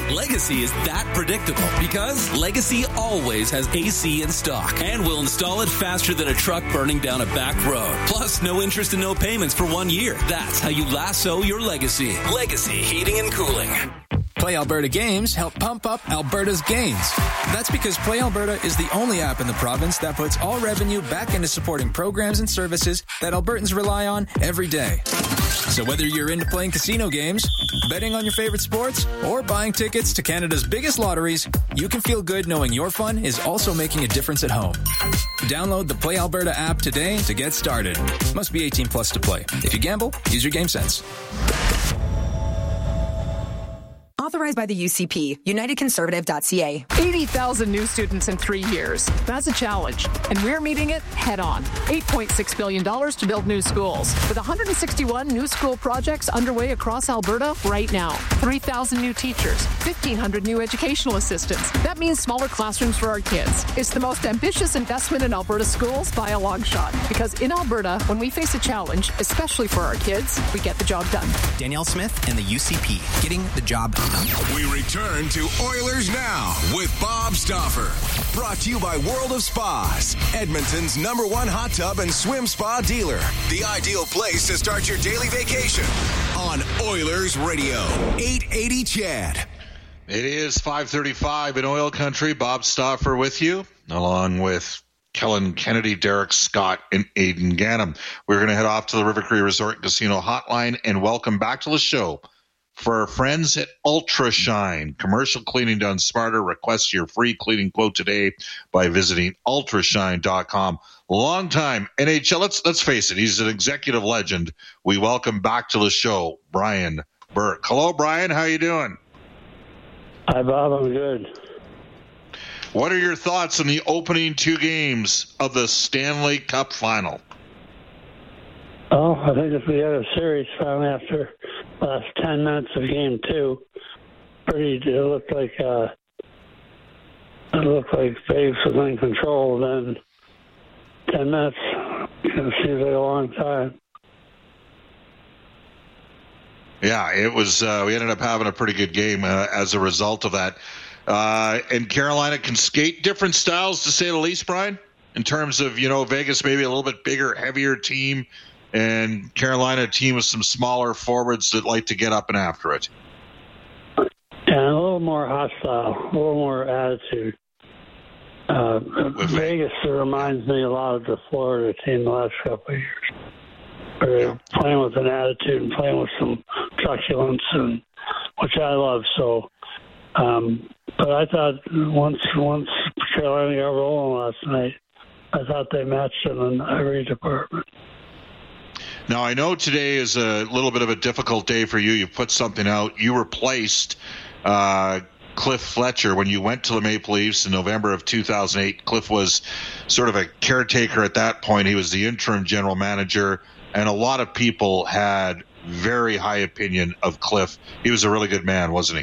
Legacy is that predictable because Legacy always has AC in stock and will install it faster than a truck burning down a back road. Plus, no interest and no payments for 1 year. That's how you lasso your legacy. Legacy Heating and Cooling. Play Alberta Games help pump up Alberta's gains. That's because Play Alberta is the only app in the province that puts all revenue back into supporting programs and services that Albertans rely on every day. So whether you're into playing casino games, betting on your favorite sports, or buying tickets to Canada's biggest lotteries, you can feel good knowing your fun is also making a difference at home. Download the Play Alberta app today to get started. Must be 18 plus to play. If you gamble, use your game sense. Authorized by the UCP, unitedconservative.ca. 80,000 new students in 3 years. That's a challenge, and we're meeting it head on. $8.6 billion to build new schools, with 161 new school projects underway across Alberta right now. 3,000 new teachers, 1,500 new educational assistants. That means smaller classrooms for our kids. It's the most ambitious investment in Alberta schools by a long shot, because in Alberta, when we face a challenge, especially for our kids, we get the job done. Danielle Smith and the UCP, getting the job done. We return to Oilers Now with Bob Stauffer. Brought to you by World of Spas, Edmonton's #1 hot tub and swim spa dealer. The ideal place to start your daily vacation on Oilers Radio, 880 CHED. It is 5:35 in oil country. Bob Stauffer with you, along with Kellen Kennedy, Derek Scott, and Aidan Gannam. We're going to head off to the River Cree Resort and Casino Hotline and welcome back to the show for our friends at Ultra Shine. Commercial cleaning done smarter. Request your free cleaning quote today by visiting ultrashine.com. Long-time NHL, let's face it, he's an executive legend. We welcome back to the show, Brian Burke. Hello, Brian. How you doing? Hi, Bob. I'm good. What are your thoughts on the opening 2 games of the Stanley Cup Final? Oh, I think if we had a series finally after last 10 minutes of game 2, it looked like Vegas was in control. Then 10 minutes seems like a long time. Yeah, it was. We ended up having a pretty good game as a result of that. And Carolina can skate different styles, to say the least, Brian, in terms of, Vegas maybe a little bit bigger, heavier team, and Carolina a team with some smaller forwards that like to get up and after it. And a little more hostile, a little more attitude. Vegas reminds me a lot of the Florida team the last couple of years. They're playing with an attitude and playing with some truculence, and which I love. So, but I thought once Carolina got rolling last night, I thought they matched them in every department. Now, I know today is a little bit of a difficult day for you. You put something out. You replaced Cliff Fletcher when you went to the Maple Leafs in November of 2008. Cliff was sort of a caretaker at that point. He was the interim general manager, and a lot of people had very high opinion of Cliff. He was a really good man, wasn't he?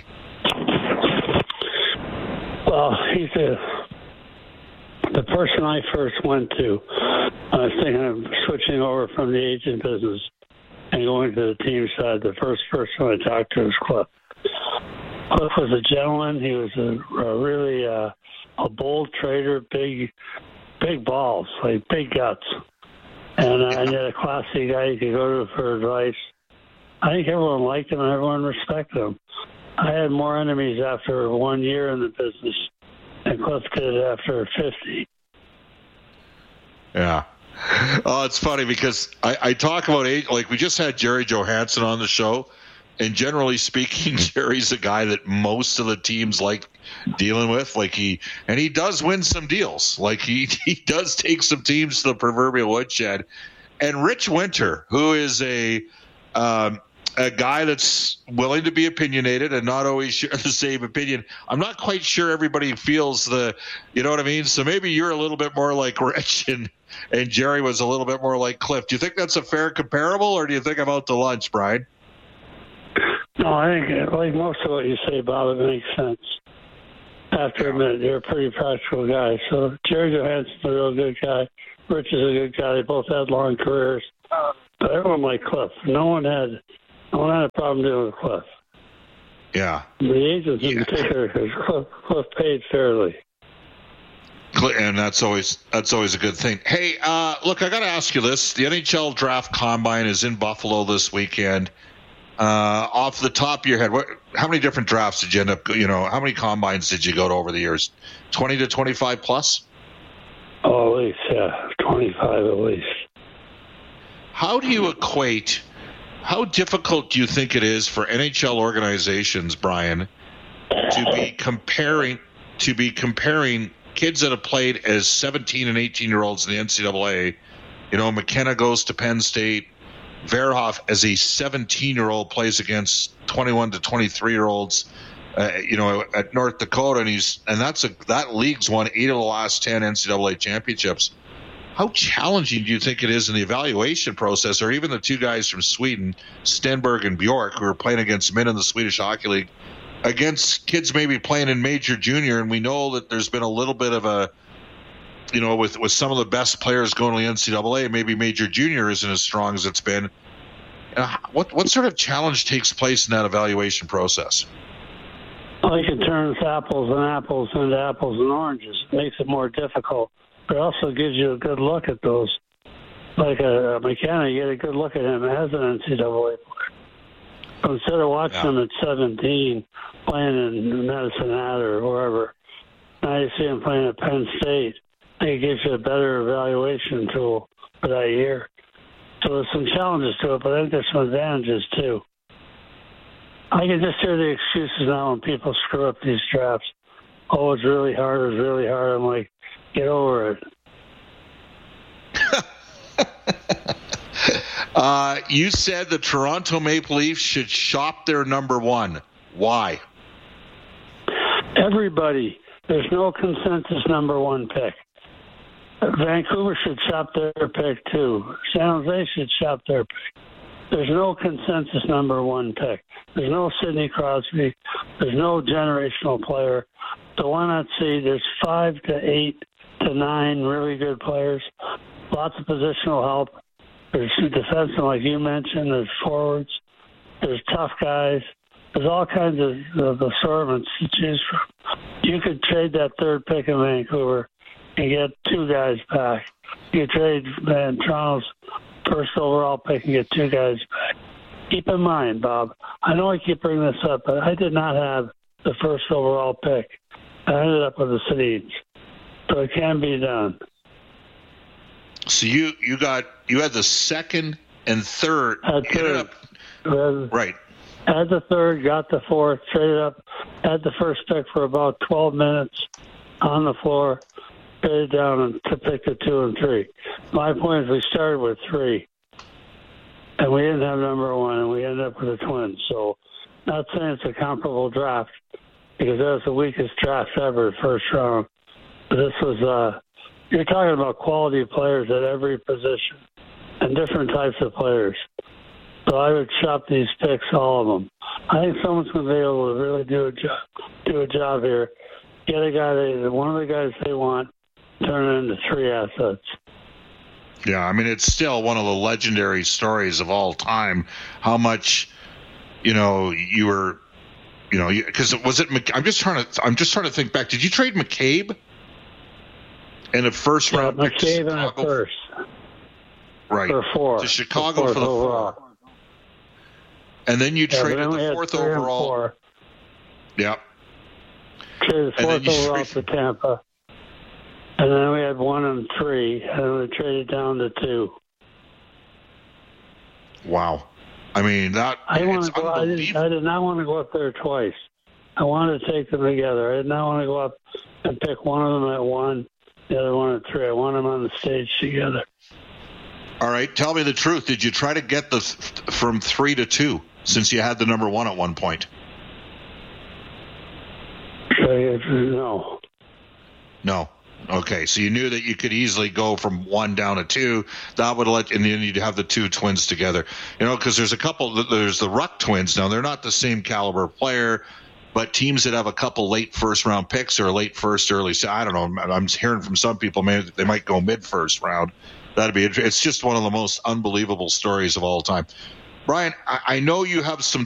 Well, he's the person I first went to. I was thinking of switching over from the agent business and going to the team side. The first person I talked to was Cliff. Cliff was a gentleman. He was a really a bold trader, big balls, like big guts. And yet a classy guy you could go to for advice. I think everyone liked him and everyone respected him. I had more enemies after 1 year in the business than Cliff did after 50. Yeah. Oh, it's funny because I talk about age. Like, we just had Jerry Johansson on the show, and generally speaking, Jerry's a guy that most of the teams like dealing with. Like, he does win some deals. Like, he does take some teams to the proverbial woodshed. And Rich Winter, who is a guy that's willing to be opinionated and not always share the same opinion. I'm not quite sure everybody feels you know what I mean? So maybe you're a little bit more like Rich and Jerry was a little bit more like Cliff. Do you think that's a fair comparable, or do you think I'm out to lunch, Brian? No, I think like most of what you say, Bob, it makes sense. After a minute, you're a pretty practical guy. So Jerry Johansson's a real good guy. Rich is a good guy. They both had long careers. But everyone liked Cliff. No one had a problem dealing with Cliff. Yeah. The agents in particular is Cliff paid fairly. And that's always a good thing. Hey, look, I got to ask you this. The NHL Draft Combine is in Buffalo this weekend. Off the top of your head, how many different drafts did you end up, how many combines did you go to over the years? 20 to 25 plus? Oh, at least, yeah. 25 at least. How difficult do you think it is for NHL organizations, Brian, to be comparing kids that have played as 17 and 18-year-olds in the NCAA? McKenna goes to Penn State. Verhoff, as a 17-year-old, plays against 21 to 23-year-olds, at North Dakota, and that league's won 8 of the last 10 NCAA championships. How challenging do you think it is in the evaluation process, or even the two guys from Sweden, Stenberg and Bjork, who are playing against men in the Swedish Hockey League, against kids maybe playing in Major Junior? And we know that there's been a little bit of a, with some of the best players going to the NCAA, maybe Major Junior isn't as strong as it's been. What sort of challenge takes place in that evaluation process? Well, you can turn apples and apples into apples and oranges. It makes it more difficult, but it also gives you a good look at those. Like a McKenna, you get a good look at him as an NCAA player. So instead of watching him at 17 playing in Medicine Hat or wherever, now you see him playing at Penn State. I think it gives you a better evaluation tool for that year. So there's some challenges to it, but I think there's some advantages too. I can just hear the excuses now when people screw up these drafts. Oh, it's really hard. It's really hard. I'm like, get over it. You said the Toronto Maple Leafs should shop their number one. Why? Everybody. There's no consensus number one pick. Vancouver should shop their pick too. San Jose should shop their pick. There's no consensus number one pick. There's no Sidney Crosby. There's no generational player. So why not see there's 5 to 8 to 9 really good players, lots of positional help. There's defensemen, like you mentioned. There's forwards. There's tough guys. There's all kinds of assortments to choose from. You could trade that third pick in Vancouver and get 2 guys back. You could trade Toronto's first overall pick and get 2 guys back. Keep in mind, Bob, I know I keep bringing this up, but I did not have the first overall pick. I ended up with the Sedins. So it can be done. So you had the second and third. Right. Had the third, got the fourth, traded up, had the first pick for about 12 minutes on the floor, traded down to pick the 2 and 3. My point is we started with 3, and we didn't have number 1, and we ended up with the Twins. So not saying it's a comparable draft, because that was the weakest draft ever, first round. But this was, you're talking about quality players at every position and different types of players. So I would shop these picks, all of them. I think someone's going to be able to really do a job here. Get a guy, one of the guys they want, turn it into 3 assets. Yeah, I mean, it's still one of the legendary stories of all time. How much, you were, because was it? I'm just trying to think back. Did you trade McCabe in a first round? McCabe in a first. Right. For 4. To Chicago for the overall. 4. And then you traded the 4th overall. Yep. Traded the 4th overall to Tampa. And then we had 1 and 3, and then we traded down to 2. Wow. I mean, it's unbelievable. I did not want to go up there twice. I wanted to take them together. I did not want to go up and pick one of them at 1, the other one at 3. I want them on the stage together. All right. Tell me the truth. Did you try to get from 3 to 2 since you had the number 1 at one point? No. Okay. So you knew that you could easily go from 1 down to 2. That would and then you'd have the 2 twins together. Because there's there's the Ruck twins. Now, they're not the same caliber player, but teams that have a couple late first round picks or late first, early, I don't know. I'm hearing from some people, man, they might go mid first round. It's just one of the most unbelievable stories of all time. Brian, I know you have some